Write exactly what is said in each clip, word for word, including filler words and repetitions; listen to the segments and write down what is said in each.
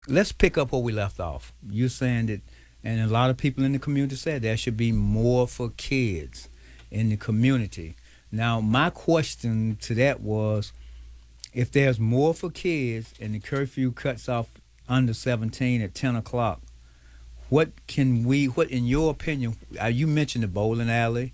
let's pick up where we left off. You're saying that, and a lot of people in the community said there should be more for kids in the community. Now, my question to that was, if there's more for kids and the curfew cuts off under seventeen at ten o'clock, what can we, what in your opinion, uh, you mentioned the bowling alley,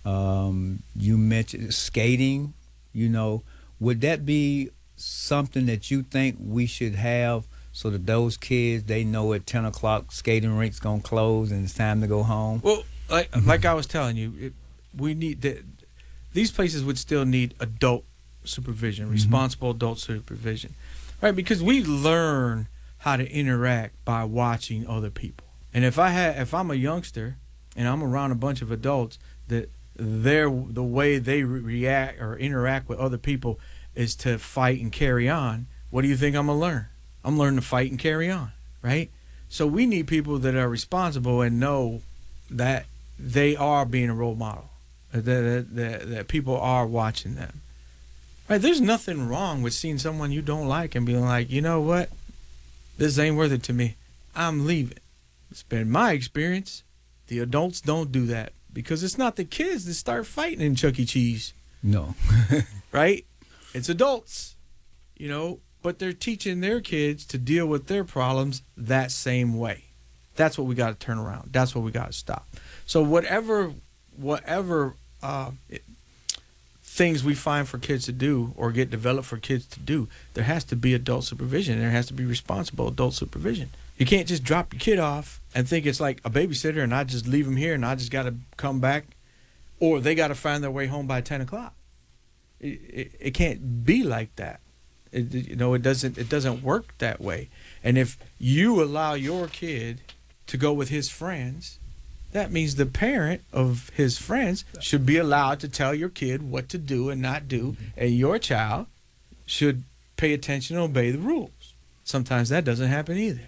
um, you mentioned skating, you know, would that be something that you think we should have so that those kids, they know at ten o'clock skating rink's going to close and it's time to go home? Well, like like I was telling you, it, we need that. These places would still need adult supervision, Mm-hmm. responsible adult supervision, right? Because we learn how to interact by watching other people. And if I had, if I'm a youngster and I'm around a bunch of adults that their the way they re- react or interact with other people is to fight and carry on, what do you think I'm gonna learn? I'm learning to fight and carry on, right? So we need people that are responsible and know that they are being a role model, that that, that, that people are watching them. Right? There's nothing wrong with seeing someone you don't like and being like, you know what, this ain't worth it to me. I'm leaving. It's been my experience. The adults don't do that because it's not the kids that start fighting in Chuck E. Cheese, No. right? It's adults, you know, but they're teaching their kids to deal with their problems that same way. That's what we got to turn around. That's what we got to stop. So whatever, whatever uh, it, things we find for kids to do or get developed for kids to do, there has to be adult supervision. There has to be responsible adult supervision. You can't just drop your kid off and think it's like a babysitter and I just leave them here and I just got to come back, or they got to find their way home by ten o'clock. It, it, it can't be like that. It, you know, it doesn't it doesn't work that way. And if you allow your kid to go with his friends, that means the parent of his friends should be allowed to tell your kid what to do and not do, and your child should pay attention and obey the rules. Sometimes that doesn't happen either.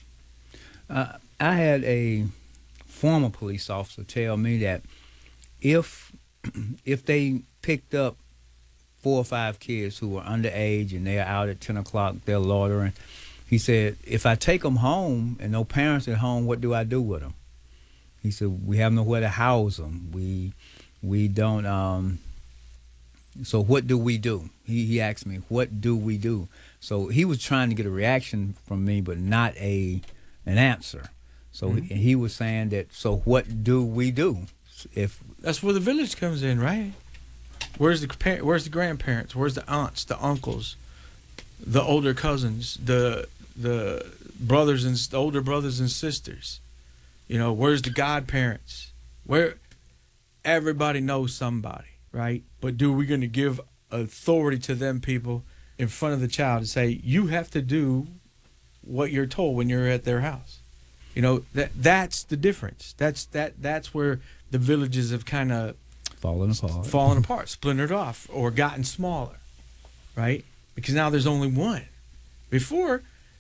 Uh, I had a former police officer tell me that if if they picked up four or five kids who were underage and they're out at ten o'clock, they're loitering, he said, if I take them home and no parents at home, what do I do with them? He said, we have nowhere to house them. We we don't. Um, so what do we do? He he asked me, what do we do? So he was trying to get a reaction from me, but not a an answer. So mm-hmm. he, he was saying that. So what do we do? If that's where the village comes in, right? Where's the par- where's the grandparents? Where's the aunts, the uncles, the older cousins, the the brothers and the older brothers and sisters? You know, where's the godparents? Where everybody knows somebody, right? But do we going to give authority to them people in front of the child and say, you have to do what you're told when you're at their house? You know, that that's the difference. That's that that's where the villages have kind of fallen apart, fallen apart, splintered off, or gotten smaller, right? Because now there's only one. Before,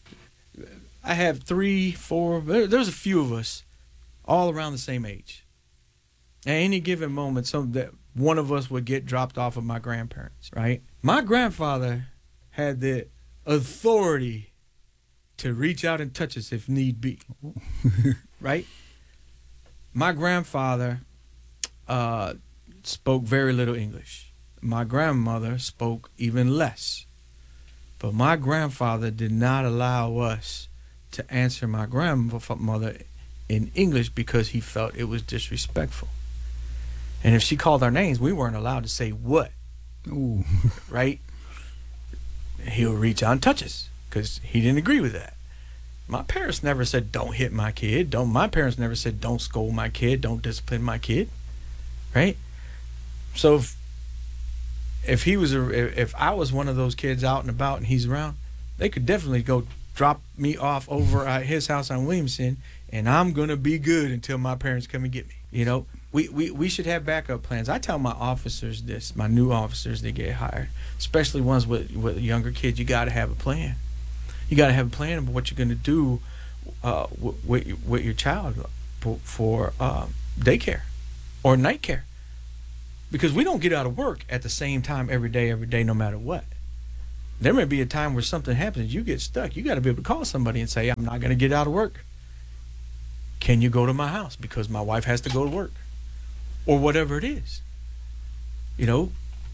I have three, four. There, there's a few of us, all around the same age. At any given moment, some that one of us would get dropped off of my grandparents, right? My grandfather had the authority to reach out and touch us if need be, right? My grandfather uh, spoke very little English. My grandmother spoke even less. But my grandfather did not allow us to answer my grandmother in English because he felt it was disrespectful. And if she called our names, we weren't allowed to say what. Ooh. Right? He'll reach out and touch us because he didn't agree with that. My parents never said, don't hit my kid. Don't. My parents never said, don't scold my kid. Don't discipline my kid. Right? So if, if he was, a, if I was one of those kids out and about and he's around, they could definitely go drop me off over at his house on Williamson, and I'm going to be good until my parents come and get me. You know, we, we, we should have backup plans. I tell my officers this, my new officers that get hired, especially ones with, with younger kids, you got to have a plan. You got to have a plan of what you're going to do uh, with, with your child for uh, daycare or night care. Because we don't get out of work at the same time every day, every day, no matter what. There may be a time where something happens, you get stuck. You got to be able to call somebody and say, I'm not going to get out of work. Can you go to my house because my wife has to go to work? Or whatever it is. You know,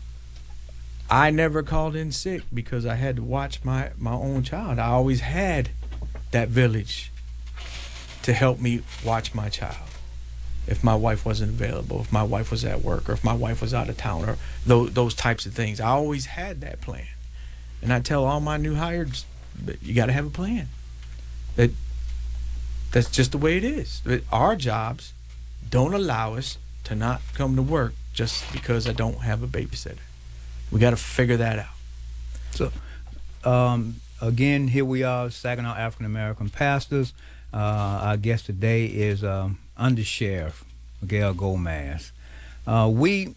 I never called in sick because I had to watch my, my own child. I always had that village to help me watch my child. If my wife wasn't available, if my wife was at work, or if my wife was out of town, or those, those types of things. I always had that plan. And I tell all my new hires, you got to have a plan. That That's just the way it is. But our jobs don't allow us to not come to work just because I don't have a babysitter. We got to figure that out. So, um, again, here we are, Saginaw African American Pastors. Uh, our guest today is um, Under Sheriff Miguel Gomez. Uh, we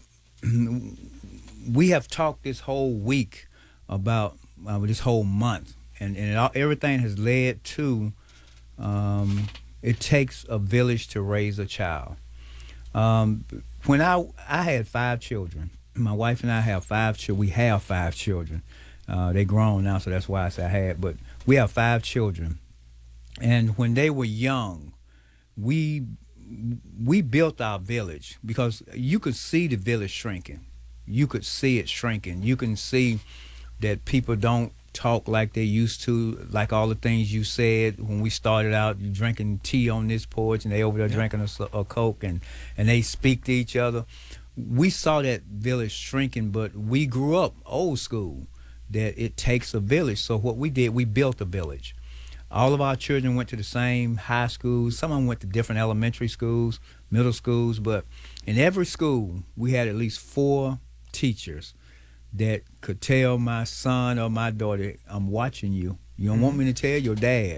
we have talked this whole week about uh, this whole month, and, and it all, everything has led to um, it takes a village to raise a child. Um, when I I had five children, my wife and I have five children. We have five children. Uh, they're grown now, so that's why I say I had. But we have five children, and when they were young, we we built our village because you could see the village shrinking. You could see it shrinking. You can see that people don't talk like they used to, like all the things you said when we started out. You drinking tea on this porch, and they over there yeah. drinking a, a Coke, and and they speak to each other. We saw that village shrinking, but we grew up old school, that it takes a village. So what we did, we built a village. All of our children went to the same high schools. Some of them went to different elementary schools, middle schools, but in every school, we had at least four teachers that could tell my son or my daughter, I'm watching you. You don't mm-hmm. want me to tell your dad.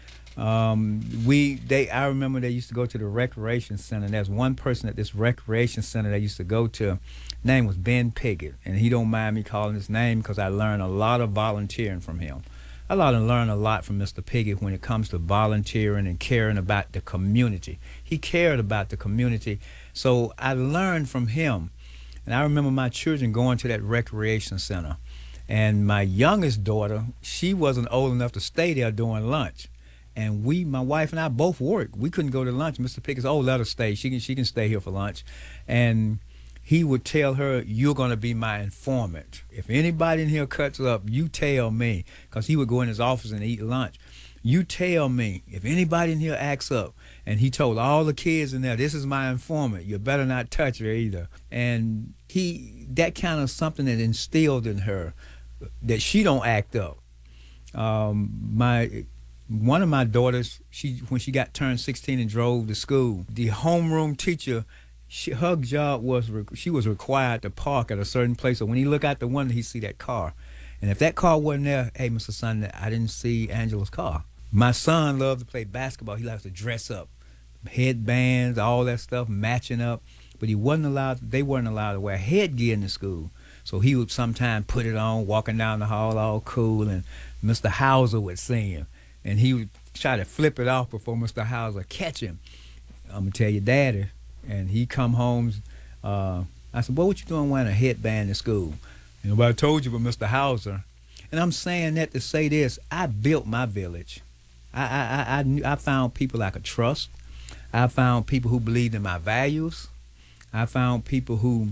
Um, we, they, I remember they used to go to the recreation center. And there's one person at this recreation center they used to go to. Name was Ben Piggott, and he don't mind me calling his name because I learned a lot of volunteering from him. I learned a lot from Mister Piggott when it comes to volunteering and caring about the community. He cared about the community, so I learned from him. And I remember my children going to that recreation center, and my youngest daughter, she wasn't old enough to stay there during lunch. And we, my wife and I, both worked. We couldn't go to lunch. Mister Pickett said, oh, let her stay. She can, she can stay here for lunch. And he would tell her, you're going to be my informant. If anybody in here cuts up, you tell me. Because he would go in his office and eat lunch. You tell me. If anybody in here acts up. And he told all the kids in there, this is my informant. You better not touch her either. And he, that kind of something that instilled in her that she don't act up. Um, my... One of my daughters, she when she got turned sixteen and drove to school, the homeroom teacher, she, her job was she was required to park at a certain place. So when he look out the window, he see that car, and if that car wasn't there, hey, Mister Sunday, I didn't see Angela's car. My son loved to play basketball. He likes to dress up, headbands, all that stuff, matching up. But he wasn't allowed. They weren't allowed to wear headgear in the school. So he would sometimes put it on, walking down the hall all cool, and Mister Hauser would see him. And he would try to flip it off before Mister Hauser catch him. I'm going to tell your daddy. And he come home. Uh, I said, well, what you doing wearing a headband in school? And nobody told you but Mister Hauser. And I'm saying that to say this. I built my village. I, I, I, I, I found people I could trust. I found people who believed in my values. I found people who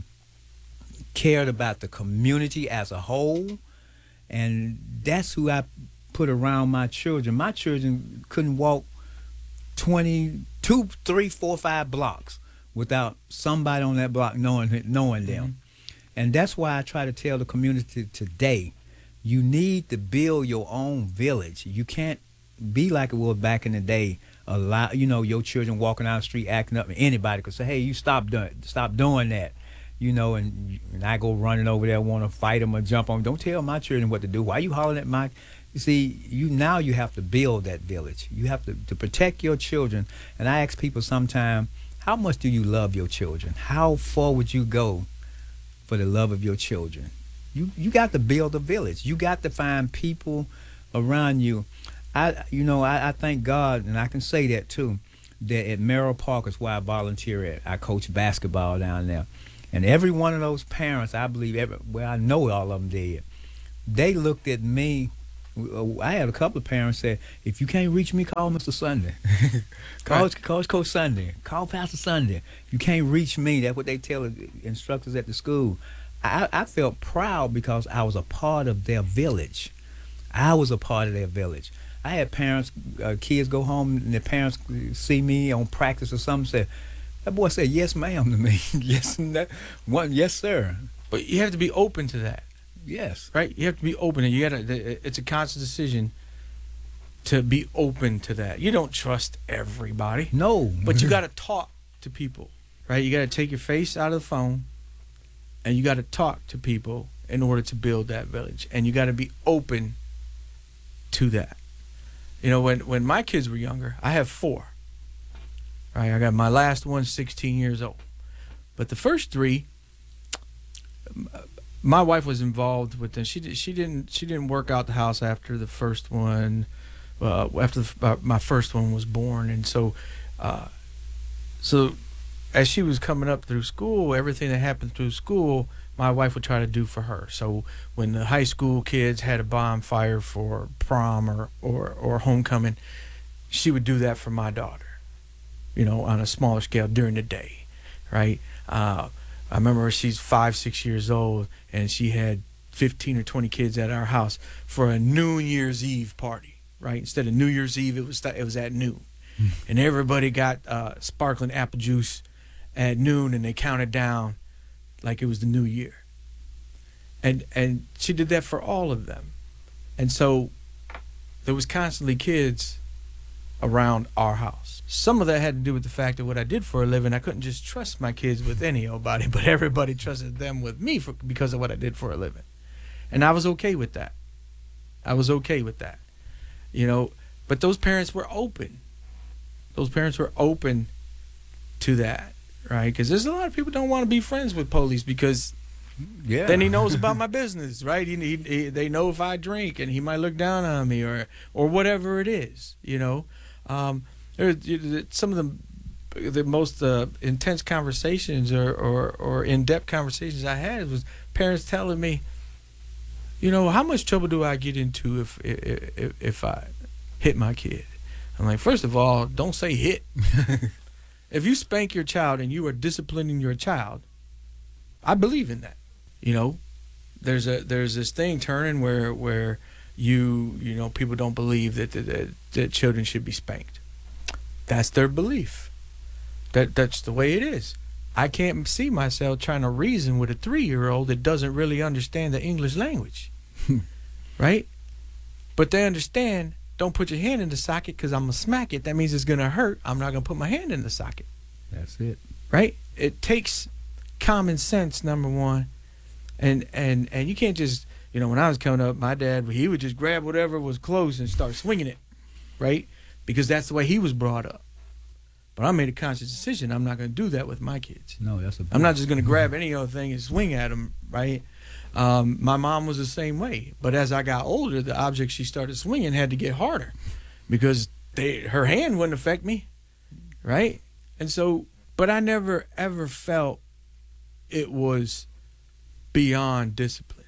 cared about the community as a whole. And that's who I put around my children. My children couldn't walk twenty, two, three, four, five blocks without somebody on that block knowing knowing them. Mm-hmm. And that's why I try to tell the community today, you need to build your own village. You can't be like it was back in the day. A lot, you know, your children walking down the street acting up, and anybody could say, hey, you stop doing stop doing that. You know, and, and I go running over there, want to fight them or jump on them. Don't tell my children what to do. Why you hollering at my... You see, you now you have to build that village. You have to, to protect your children. And I ask people sometimes, how much do you love your children? How far would you go for the love of your children? You you got to build a village. You got to find people around you. I you know, I, I thank God, and I can say that too, that at Merrill Park is where I volunteer at. I coach basketball down there. And every one of those parents, I believe, every, well, I know all of them did, they looked at me. I had a couple of parents say, "If you can't reach me, call Mister Sunday, call Right. call Coach Sunday, call Pastor Sunday. If you can't reach me," that's what they tell the instructors at the school. I, I felt proud because I was a part of their village. I was a part of their village. I had parents, uh, kids go home and their parents see me on practice or something. Say, "That boy said yes, ma'am," to me. Yes, no, one, yes, sir. But you have to be open to that. Yes. Right? You have to be open, and you gotta. It's a conscious decision to be open to that. You don't trust everybody, No. but you got to talk to people, right? You got to take your face out of the phone, and you got to talk to people in order to build that village, and you got to be open to that. You know, when when my kids were younger, I have four. Right? I got my last one, sixteen years old, but the first three. My wife was involved with them. She did, she didn't she didn't work out the house after the first one, uh, after the, uh, my first one was born, and so, uh, so as she was coming up through school, everything that happened through school, my wife would try to do for her. So when the high school kids had a bonfire for prom or or, or homecoming, she would do that for my daughter, you know, on a smaller scale during the day, right? Uh, I remember she's five, six years old, and she had fifteen or twenty kids at our house for a New Year's Eve party, right? Instead of New Year's Eve, it was it was at noon. Mm. And everybody got uh, sparkling apple juice at noon, and they counted down like it was the new year. And and she did that for all of them. And so there was constantly kids around our house. Some of that had to do with the fact that what I did for a living, I couldn't just trust my kids with any old body, but everybody trusted them with me for, because of what I did for a living. And I was okay with that. I was okay with that. You know, but those parents were open. Those parents were open to that, right? Because there's a lot of people don't want to be friends with police because Yeah. then he knows about my business, right? He, he, he, they know if I drink, and he might look down on me, or or whatever it is, you know. Um, there, some of the the most uh, intense conversations or, or, or in-depth conversations I had was parents telling me, you know, how much trouble do I get into if if, if I hit my kid? I'm like, first of all, don't say hit. If you spank your child and you are disciplining your child, I believe in that. You know, there's a there's this thing turning where where you you know people don't believe that that, that children should be spanked. That's their belief. That that's the way it is. I can't see myself trying to reason with a three-year-old that doesn't really understand the English language, right? But they understand. Don't put your hand in the socket because I'm gonna smack it. That means it's gonna hurt. I'm not gonna put my hand in the socket. That's it. Right? It takes common sense, number one, and and and you can't just, you know, when I was coming up, my dad, he would just grab whatever was close and start swinging it, right? Because that's the way he was brought up. But I made a conscious decision. I'm not going to do that with my kids. No, that's a. I'm not just going to grab any other thing and swing at them, right? Um, my mom was the same way. But as I got older, the object she started swinging had to get harder because they her hand wouldn't affect me, right? And so, but I never ever felt it was beyond discipline.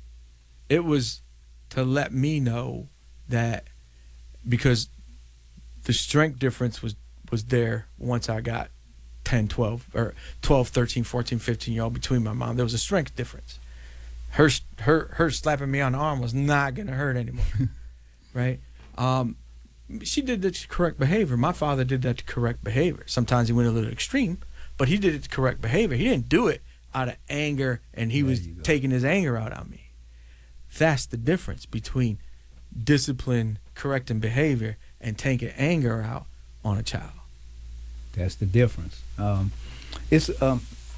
It was to let me know that, because the strength difference was, was there once I got ten, twelve, or twelve, thirteen, fourteen, fifteen year old between my mom. There was a strength difference. Her her her slapping me on the arm was not going to hurt anymore, right? Um, she did that to correct behavior. My father did that to correct behavior. Sometimes he went a little extreme, but he did it to correct behavior. He didn't do it out of anger, and he There was you go. taking his anger out on me. That's the difference between discipline, correcting behavior, and taking anger out on a child. That's the difference. Um, it's um,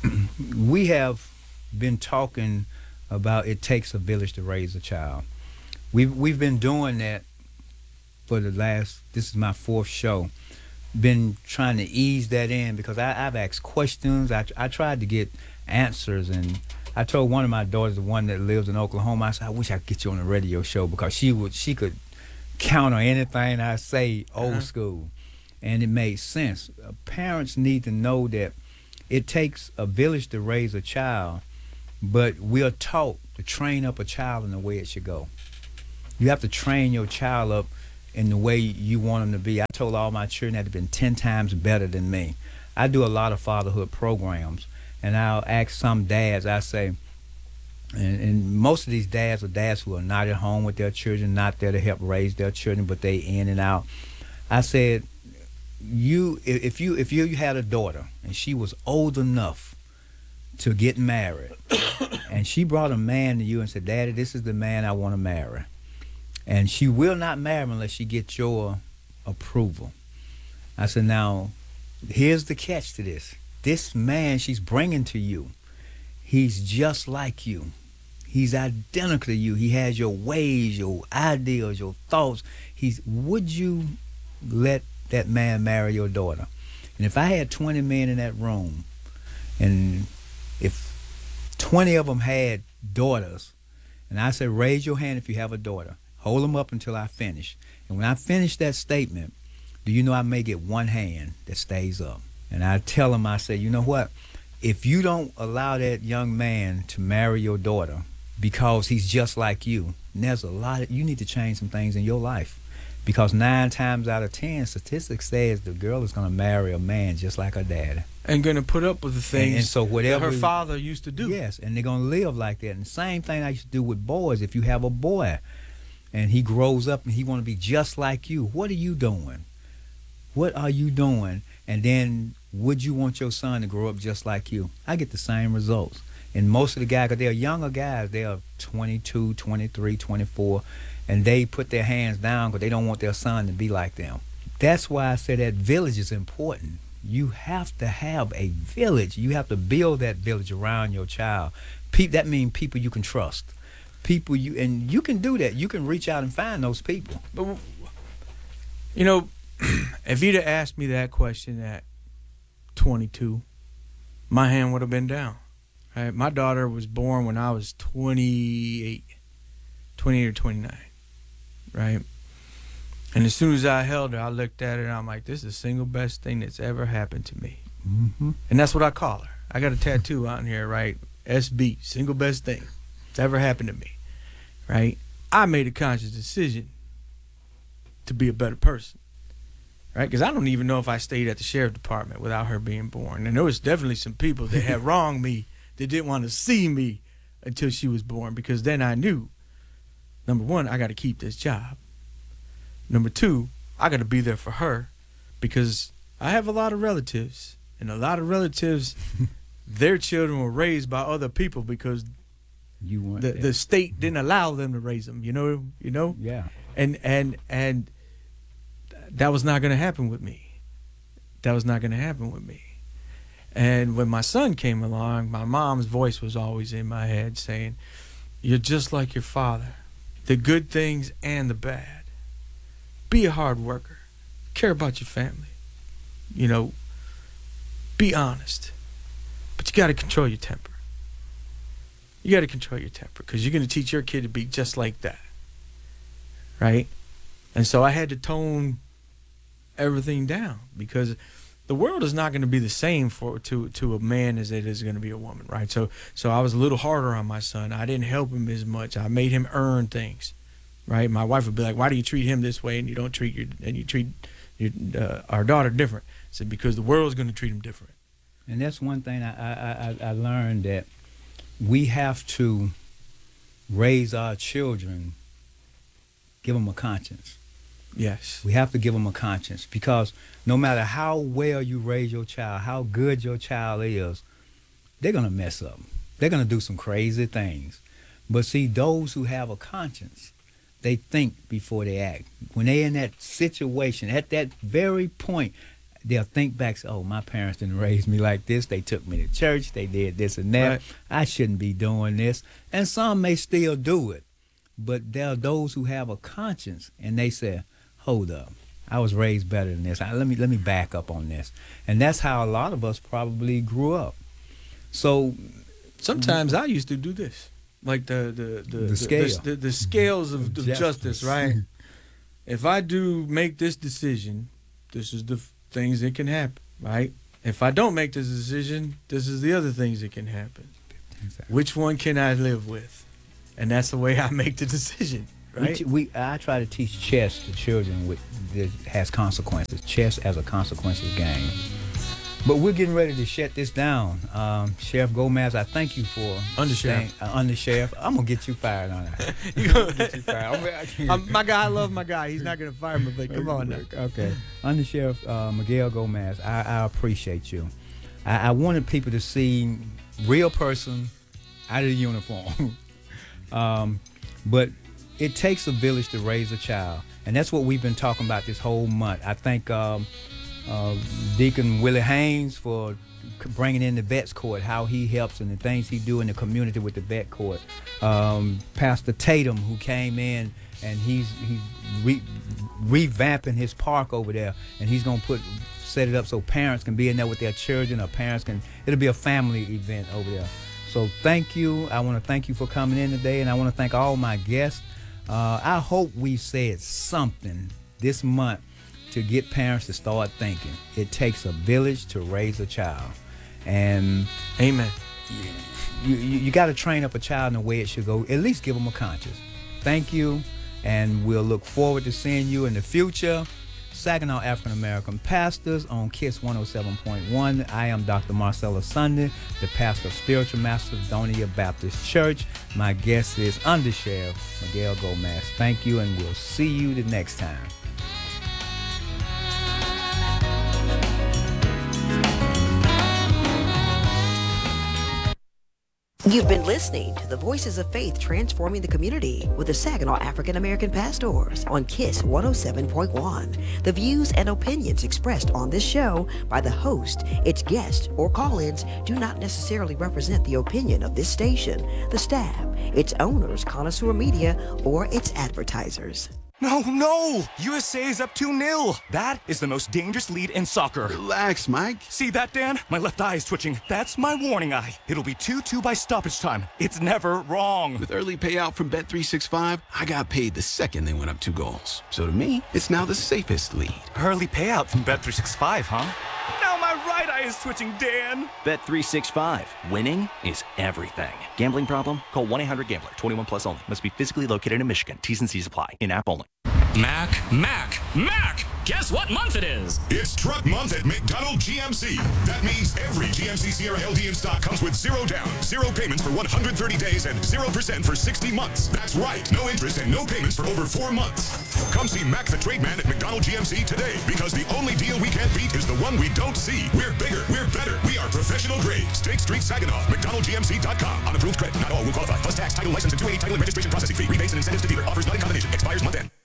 we have been talking about it takes a village to raise a child. We've we've been doing that for the last. This is my fourth show. Been trying to ease that in because I, I've asked questions. I I tried to get answers, and I told one of my daughters, the one that lives in Oklahoma, I said, I wish I could get you on a radio show because she would she could counter anything I say old Uh-huh. school, and it made sense. Uh, parents need to know that it takes a village to raise a child, but we are taught to train up a child in the way it should go. You have to train your child up in the way you want them to be. I told all my children that have been ten times better than me. I do a lot of fatherhood programs, and I'll ask some dads, I say, and, and most of these dads are dads who are not at home with their children, not there to help raise their children, but they in and out. I said, you if you if you had a daughter and she was old enough to get married, and she brought a man to you and said, Daddy, this is the man I want to marry, and she will not marry him unless she gets your approval. I said, now, here's the catch to this. This man she's bringing to you, he's just like you. He's identical to you. He has your ways, your ideals, your thoughts. He's, would you let that man marry your daughter? And if I had twenty men in that room, and if twenty of them had daughters, and I said, raise your hand if you have a daughter. Hold them up until I finish. And when I finish that statement, do you know I may get one hand that stays up? And I tell them, I say, you know what? If you don't allow that young man to marry your daughter because he's just like you, and there's a lot of, you need to change some things in your life. Because nine times out of ten, statistics says the girl is going to marry a man just like her dad. And going to put up with the things and, and so whatever that her father used to do. Yes, and they're going to live like that. And the same thing I used to do with boys. If you have a boy and he grows up and he want to be just like you, what are you doing? What are you doing? And then would you want your son to grow up just like you? I get the same results. And most of the guys, because they're younger guys, they are twenty-two, twenty-three, twenty-four, and they put their hands down because they don't want their son to be like them. That's why I say that village is important. You have to have a village. You have to build that village around your child. Pe- that means people you can trust. People you, and you can do that. You can reach out and find those people. But, you know, if you'd have asked me that question at twenty-two, my hand would have been down. Right? My daughter was born when I was twenty-eight, twenty-eight or twenty-nine, right? And as soon as I held her, I looked at her and I'm like, this is the single best thing that's ever happened to me. Mm-hmm. And that's what I call her. I got a tattoo out here, right? S B, single best thing that's ever happened to me, right? I made a conscious decision to be a better person. Right, because I don't even know if I stayed at the sheriff department without her being born. And there was definitely some people that had wronged me that didn't want to see me until she was born, because then I knew, number one, I got to keep this job. Number two, I got to be there for her, because I have a lot of relatives, and a lot of relatives, their children were raised by other people because you want the, the state didn't allow them to raise them. You know, you know. Yeah. And and and. That was not going to happen with me. That was not going to happen with me. And when my son came along, my mom's voice was always in my head saying, you're just like your father, the good things and the bad. Be a hard worker. Care about your family. You know, be honest. But you got to control your temper. You got to control your temper, because you're going to teach your kid to be just like that. Right? And so I had to tone everything down, because the world is not going to be the same for to to a man as it is going to be a woman, right? So so I was a little harder on my son. I didn't help him as much. I made him earn things, right? My wife would be like, "Why do you treat him this way and you don't treat your and you treat your uh, our daughter different?" I said, "Because the world's going to treat him different." And that's one thing I, I I I learned, that we have to raise our children, give them a conscience. Yes. We have to give them a conscience, because no matter how well you raise your child, how good your child is, they're going to mess up. They're going to do some crazy things. But see, those who have a conscience, they think before they act. When they're in that situation, at that very point, they'll think back, oh, my parents didn't raise me like this. They took me to church. They did this and that. Right. I shouldn't be doing this. And some may still do it. But there are those who have a conscience, and they say, hold up, I was raised better than this. I, let me let me back up on this. And that's how a lot of us probably grew up. So sometimes I used to do this, like the the the the, scale. the, the, the scales of, of justice. justice, right? If I do make this decision, this is the f- things that can happen, right? If I don't make this decision, this is the other things that can happen. Exactly. Which one can I live with? and that's the way I make the decision. We, Right? t- we I try to teach chess to children with that has consequences. Chess as a consequences game. But we're getting ready to shut this down. Um, Sheriff Gomez, I thank you for Undersheriff. staying- Uh, Undersheriff. I'm gonna get you fired on that. You gonna- get you fired. I'm- I can't- Um, my guy, I love my guy. He's not gonna fire me, but come on now. Okay. Undersheriff uh, Miguel Gomez, I, I appreciate you. I, I wanted people to see real person out of the uniform. um, but it takes a village to raise a child, and that's what we've been talking about this whole month. I thank um, uh, Deacon Willie Haynes for c- bringing in the Vets Court, how he helps and the things he do in the community with the Vet Court. Um, Pastor Tatum, who came in and he's he's re- revamping his park over there, and he's gonna put set it up so parents can be in there with their children, or parents can. It'll be a family event over there. So thank you. I want to thank you for coming in today, and I want to thank all my guests. Uh, I hope we said something this month to get parents to start thinking. It takes a village to raise a child, and Amen. you, you, you got to train up a child in the way it should go. At least give them a conscience. Thank you, and we'll look forward to seeing you in the future. Saginaw African American Pastors on KISS one oh seven point one. I am Doctor Marcella Sunday, the pastor of Spiritual Master of Donia Baptist Church. My guest is Undersheriff Miguel Gomez. Thank you, and we'll see you the next time. You've been listening to the Voices of Faith Transforming the Community with the Saginaw African American Pastors on KISS one oh seven point one. The views and opinions expressed on this show by the host, its guests, or call-ins do not necessarily represent the opinion of this station, the staff, its owners, Connoisseur Media, or its advertisers. No, no! U S A is up two nil. That is the most dangerous lead in soccer. Relax, Mike. See that, Dan? My left eye is twitching. That's my warning eye. It'll be two two by stoppage time. It's never wrong. With early payout from Bet three sixty-five, I got paid the second they went up two goals. So to me, it's now the safest lead. Early payout from Bet three sixty-five, huh? Now my right eye is twitching, Dan. Bet three sixty-five. Winning is everything. Gambling problem? Call one eight hundred gambler. twenty-one plus only. Must be physically located in Michigan. T's and C's apply. In-app only. Mac, Mac, Mac! Guess what month it is? It's Truck Month at McDonald G M C. That means every G M C Sierra L D in stock comes with zero down, zero payments for one hundred thirty days, and zero percent for sixty months. That's right, no interest and no payments for over four months. Come see Mac the Trade Man at McDonald G M C today, because the only deal we can't beat is the one we don't see. We're bigger, we're better, we are professional grade. State Street, Saginaw, McDonald G M C dot com. On approved credit, not all will qualify. Plus tax, title, license, and two eighty title and registration processing fee. Rebates and incentives to dealer. Offers not in combination. Expires month end.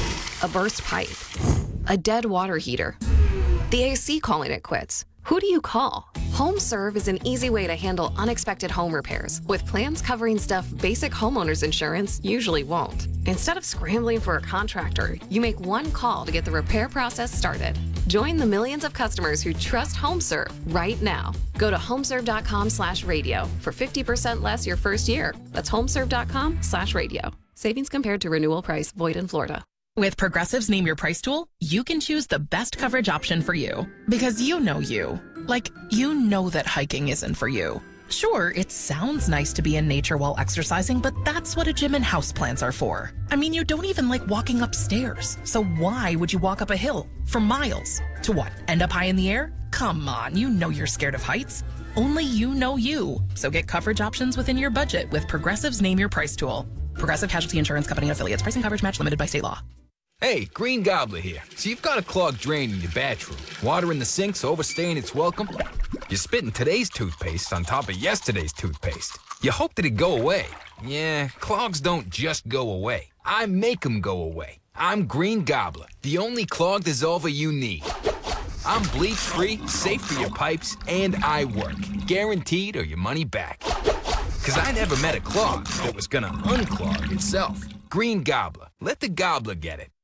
A burst pipe, a dead water heater, the A C calling it quits. Who do you call? HomeServe is an easy way to handle unexpected home repairs, with plans covering stuff basic homeowners insurance usually won't. Instead of scrambling for a contractor, you make one call to get the repair process started. Join the millions of customers who trust HomeServe right now. Go to homeserve.com slash radio for fifty percent less your first year. That's homeserve.com slash radio. Savings compared to renewal price, void in Florida. With Progressive's Name Your Price tool, you can choose the best coverage option for you. Because you know you. Like, you know that hiking isn't for you. Sure, it sounds nice to be in nature while exercising, but that's what a gym and houseplants are for. I mean, you don't even like walking upstairs. So why would you walk up a hill for miles? To what, end up high in the air? Come on, you know you're scared of heights. Only you know you. So get coverage options within your budget with Progressive's Name Your Price tool. Progressive Casualty Insurance Company and affiliates. Pricing coverage match limited by state law. Hey, Green Gobbler here. So you've got a clogged drain in your bathroom. Water in the sink's overstaying its welcome. You're spitting today's toothpaste on top of yesterday's toothpaste. You hope that it go away. Yeah, clogs don't just go away. I make them go away. I'm Green Gobbler, the only clog dissolver you need. I'm bleach-free, safe for your pipes, and I work. Guaranteed or your money back. Because I never met a clog that was gonna unclog itself. Green Gobbler. Let the gobbler get it.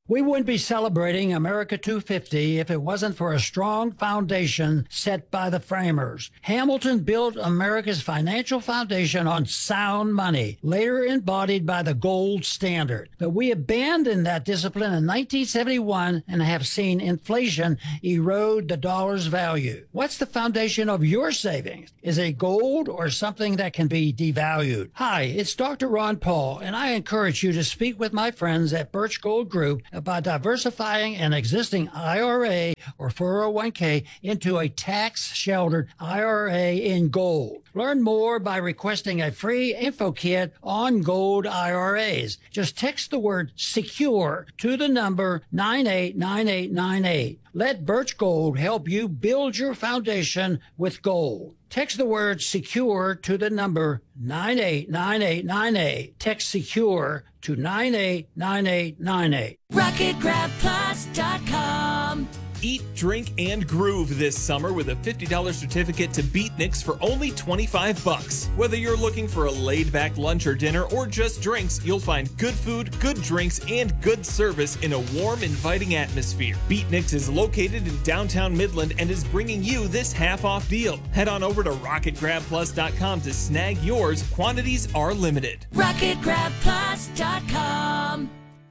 We wouldn't be celebrating America two fifty if it wasn't for a strong foundation set by the framers. Hamilton built America's financial foundation on sound money, later embodied by the gold standard. But we abandoned that discipline in nineteen seventy-one and have seen inflation erode the dollar's value. What's the foundation of your savings? Is it gold or something that can be devalued? Hi, it's Doctor Ron Paul, and I encourage you to speak with my friends at Birch Gold Group about diversifying an existing I R A or four oh one k into a tax-sheltered I R A in gold. Learn more by requesting a free info kit on gold I R As. Just text the word SECURE to the number nine eight nine eight nine eight. Let Birch Gold help you build your foundation with gold. Text the word SECURE to the number nine eight nine eight nine eight. Text SECURE to nine eight nine eight nine eight. rocket grab plus dot com. Eat, drink, and groove this summer with a fifty dollars certificate to Beatniks for only twenty-five bucks. Whether you're looking for a laid-back lunch or dinner or just drinks, you'll find good food, good drinks, and good service in a warm, inviting atmosphere. Beatniks is located in downtown Midland and is bringing you this half-off deal. Head on over to rocket grab plus dot com to snag yours. Quantities are limited. rocket grab plus dot com.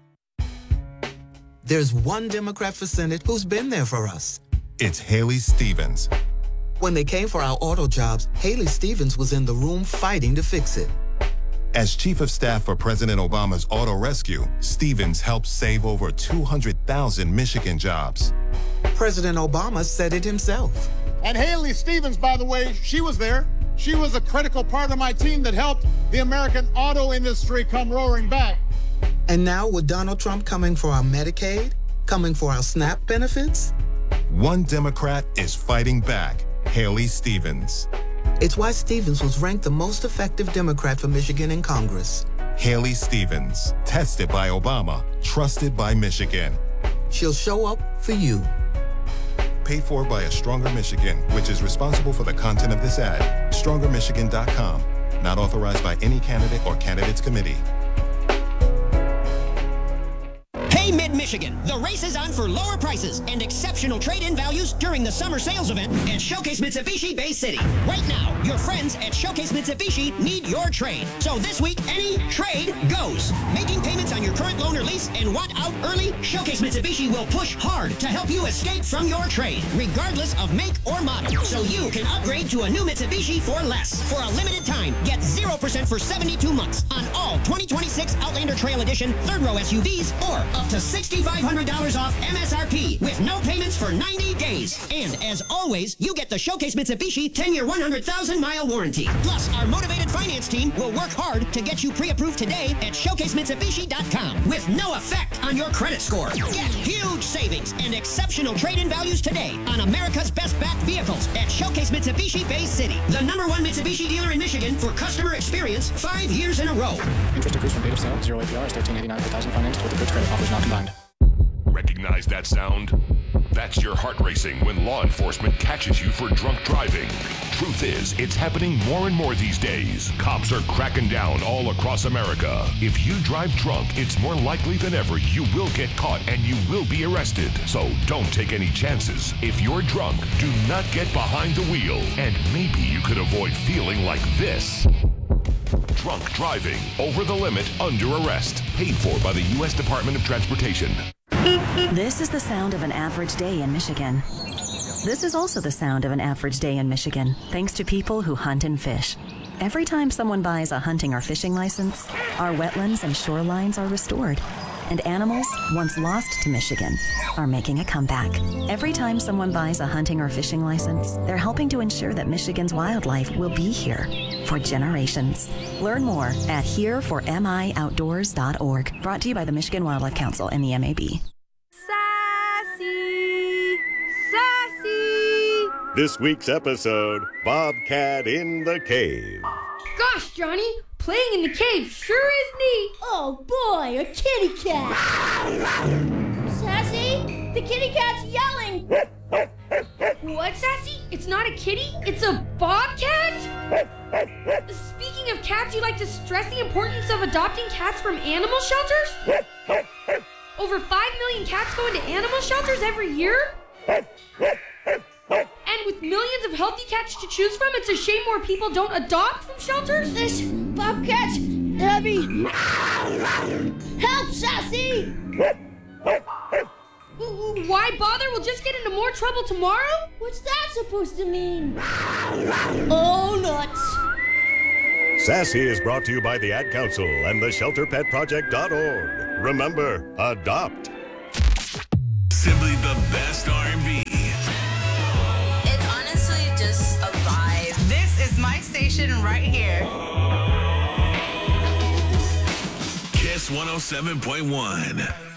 There's one Democrat for Senate who's been there for us. It's Haley Stevens. When they came for our auto jobs, Haley Stevens was in the room fighting to fix it. As Chief of Staff for President Obama's Auto Rescue, Stevens helped save over two hundred thousand Michigan jobs. President Obama said it himself. And Haley Stevens, by the way, she was there. She was a critical part of my team that helped the American auto industry come roaring back. And now with Donald Trump coming for our Medicaid, coming for our SNAP benefits? One Democrat is fighting back, Haley Stevens. It's why Stevens was ranked the most effective Democrat for Michigan in Congress. Haley Stevens, tested by Obama, trusted by Michigan. She'll show up for you. Paid for by A Stronger Michigan, which is responsible for the content of this ad. stronger michigan dot com. Not authorized by any candidate or candidates committee. Hey, Mid-Michigan, the race is on for lower prices and exceptional trade-in values during the summer sales event at Showcase Mitsubishi Bay City. Right now, your friends at Showcase Mitsubishi need your trade. So this week, any trade goes. Making payments on your current loan or lease and want out early? Showcase Mitsubishi will push hard to help you escape from your trade, regardless of make or model, so you can upgrade to a new Mitsubishi for less. For a limited time, get zero percent for seventy-two months on all twenty twenty-six Outlander Trail Edition third-row S U Vs or up to six thousand five hundred dollars off M S R P with no payments for ninety days. And as always, you get the Showcase Mitsubishi ten-year, one hundred thousand mile warranty. Plus, our motivated finance team will work hard to get you pre-approved today at showcase mitsubishi dot com with no effect on your credit score. Get huge savings and exceptional trade-in values today on America's best-backed vehicles at Showcase Mitsubishi Bay City, the number one Mitsubishi dealer in Michigan for customer experience five years in a row. Interest accrues from date of sale. Zero A P R is thirteen eighty-nine per thousand financed with the goods credit offers not combined. Recognize that sound? That's your heart racing when law enforcement catches you for drunk driving. Truth is, it's happening more and more these days. Cops are cracking down all across America. If you drive drunk, it's more likely than ever you will get caught and you will be arrested. So don't take any chances. If you're drunk, do not get behind the wheel. And maybe you could avoid feeling like this. Drunk driving, over the limit, under arrest. Paid for by the U S Department of Transportation. This is the sound of an average day in Michigan. This is also the sound of an average day in Michigan, thanks to people who hunt and fish. Every time someone buys a hunting or fishing license, our wetlands and shorelines are restored. And animals, once lost to Michigan, are making a comeback. Every time someone buys a hunting or fishing license, they're helping to ensure that Michigan's wildlife will be here for generations. Learn more at here for m i outdoors dot org. Brought to you by the Michigan Wildlife Council and the M A B. Sassy! Sassy! This week's episode, Bobcat in the Cave. Gosh, Johnny! Playing in the cave sure is neat! Oh boy, a kitty cat! Sassy, the kitty cat's yelling! What, Sassy? It's not a kitty, it's a bobcat? Speaking of cats, you like to stress the importance of adopting cats from animal shelters? Over five million cats go into animal shelters every year? And with millions of healthy cats to choose from, it's a shame more people don't adopt from shelters? This bobcat's heavy. Help, Sassy! Why bother? We'll just get into more trouble tomorrow? What's that supposed to mean? Oh, nuts. Sassy is brought to you by the Ad Council and the shelter pet project dot org. Remember, adopt. Simply the best R and B. It's honestly just a vibe. This is my station right here. Kiss one oh seven point one.